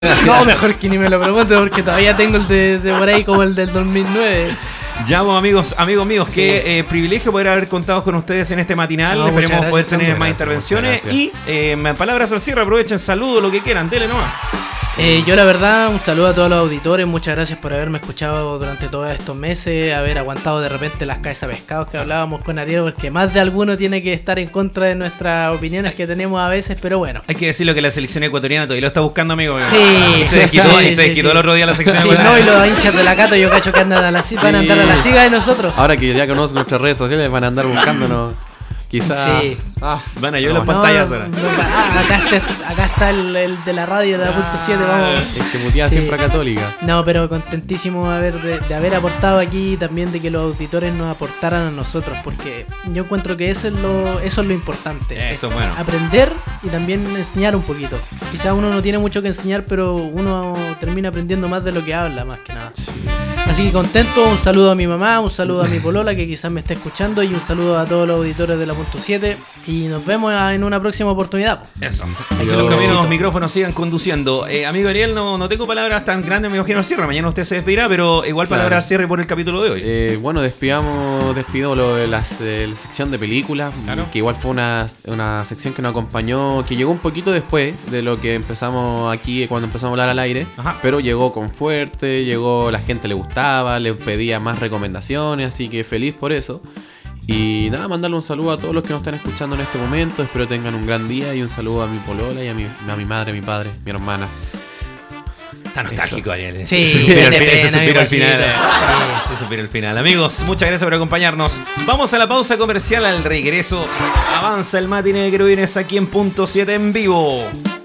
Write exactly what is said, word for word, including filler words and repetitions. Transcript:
No, mejor que ni me lo pregunte porque todavía tengo el de, de por ahí como el del dos mil nueve. Ya, pues, amigos, amigos míos, sí. qué eh, privilegio poder haber contado con ustedes en este matinal. No, Esperemos gracias, poder tener más gracias, intervenciones. Y eh, palabras al cierre, aprovechen, saludos, lo que quieran, dele nomás. Eh, yo la verdad, un saludo a todos los auditores, muchas gracias por haberme escuchado durante todos estos meses, haber aguantado de repente las cabezas pescados que hablábamos con Ariel, porque más de alguno tiene que estar en contra de nuestras opiniones que tenemos a veces, pero bueno. Hay que decirlo que la selección ecuatoriana todavía lo está buscando, amigo. Sí. Se desquitó, sí, y se desquitó sí, el otro día la sección sí, ecuatoriana. No, y los hinchas de la Cato yo cacho que andan a la, sí. van a andar a la siga de nosotros. Ahora que ya conocen nuestras redes sociales van a andar buscándonos. Quizá. Sí. Ah, van a llevar las pantallas no, ahora. No, ah, acá está, acá está el, el de la radio de la punto siete, vamos. Es que muteaba sí. siempre a Católica. No, pero contentísimo de haber, de, de haber aportado aquí, también de que los auditores nos aportaran a nosotros, porque yo encuentro que eso es lo, eso es lo importante. Eso, bueno. Aprender y también enseñar un poquito. Quizás uno no tiene mucho que enseñar, pero uno termina aprendiendo más de lo que habla, más que nada. Sí. Así que contento, un saludo a mi mamá, un saludo a mi polola que quizás me esté escuchando y un saludo a todos los auditores de la punto siete y nos vemos en una próxima oportunidad. Eso. Que los caminos, los micrófonos sigan conduciendo. Eh, amigo Ariel, no, no tengo palabras tan grandes, me imagino al cierre. Mañana usted se despedirá, pero igual claro. palabras al cierre por el capítulo de hoy. Eh, bueno, despidamos, despido lo de la, eh, la sección de películas, claro. que igual fue una, una sección que nos acompañó, que llegó un poquito después de lo que empezamos aquí, cuando empezamos a hablar al aire, Ajá. pero llegó con fuerte, llegó, la gente le gustaba, le pedía más recomendaciones, así que feliz por eso. Y nada, mandarle un saludo a todos los que nos están escuchando en este momento. Espero tengan un gran día y un saludo a mi polola y a mi, a mi madre, mi padre, mi hermana. Está nostálgico, Ariel. Sí, se supera el, pena, se supera el final. Sí, se supera el final. Amigos, muchas gracias por acompañarnos. Vamos a la pausa comercial. Al regreso, avanza el matiné de Querubines aquí en Punto siete en vivo.